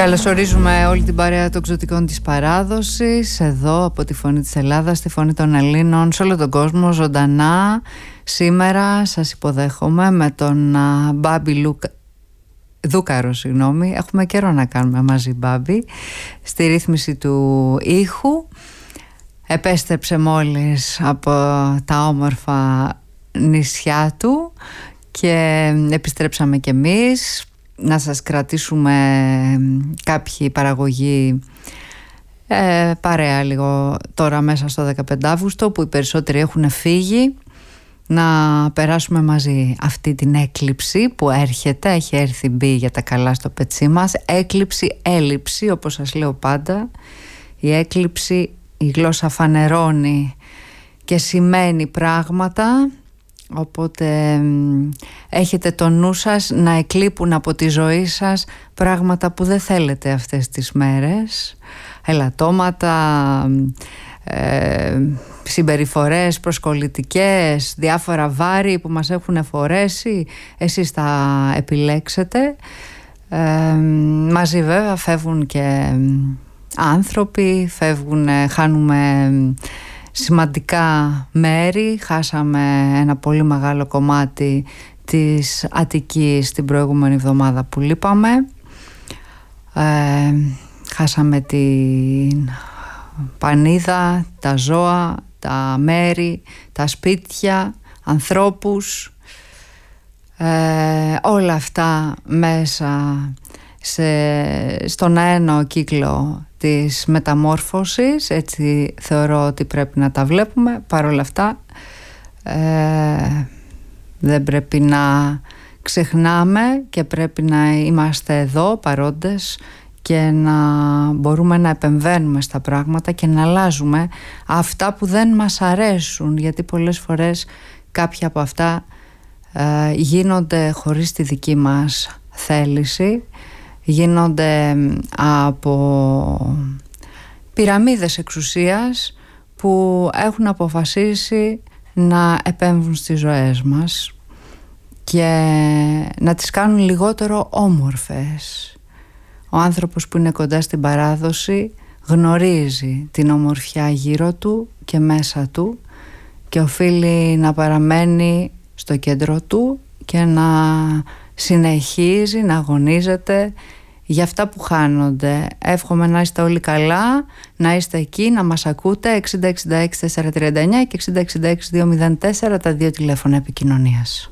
Καλωσορίζουμε όλη την παρέα των Ξωτικών της Παράδοσης εδώ από τη Φωνή της Ελλάδας, τη Φωνή των Ελλήνων, σε όλο τον κόσμο, ζωντανά. Σήμερα σας υποδέχομαι με τον Μπάμπη Δούκαρο, έχουμε καιρό να κάνουμε μαζί Μπάμπη, στη ρύθμιση του ήχου. Επέστρεψε μόλις από τα όμορφα νησιά του και επιστρέψαμε κι εμείς να σας κρατήσουμε κάποιοι παραγωγοί παρέα λίγο τώρα μέσα στο 15 Αύγουστο, που οι περισσότεροι έχουν φύγει, να περάσουμε μαζί αυτή την έκλειψη που έρχεται, έχει έρθει μπει για τα καλά στο πετσί μας. Έκλειψη, έλλειψη, όπως σας λέω πάντα. Η έκλειψη, η γλώσσα φανερώνει και σημαίνει πράγματα, οπότε έχετε το νου σας να εκλείπουν από τη ζωή σας πράγματα που δεν θέλετε αυτές τις μέρες, ελαττώματα, συμπεριφορές προσκολητικές, διάφορα βάρη που μας έχουν φορέσει. Εσείς τα επιλέξετε. Μαζί βέβαια φεύγουν και άνθρωποι, χάνουμε σημαντικά μέρη. Χάσαμε ένα πολύ μεγάλο κομμάτι της Αττικής την προηγούμενη εβδομάδα που λείπαμε. Χάσαμε την πανίδα, τα ζώα, τα μέρη, τα σπίτια, ανθρώπους, όλα αυτά μέσα στον αένο κύκλο της μεταμόρφωσης. Έτσι θεωρώ ότι πρέπει να τα βλέπουμε. Παρ' όλα αυτά δεν πρέπει να ξεχνάμε και πρέπει να είμαστε εδώ παρόντες και να μπορούμε να επεμβαίνουμε στα πράγματα και να αλλάζουμε αυτά που δεν μας αρέσουν, γιατί πολλές φορές κάποια από αυτά γίνονται χωρίς τη δική μας θέληση, γίνονται από πυραμίδες εξουσίας που έχουν αποφασίσει να επέμβουν στις ζωές μας και να τις κάνουν λιγότερο όμορφες. Ο άνθρωπος που είναι κοντά στην παράδοση γνωρίζει την ομορφιά γύρω του και μέσα του και οφείλει να παραμένει στο κέντρο του και να συνεχίζει να αγωνίζεται για αυτά που χάνονται. Εύχομαι να είστε όλοι καλά, να είστε εκεί, να μας ακούτε. 6066 439 και 6066 204 τα δύο τηλέφωνα επικοινωνίας.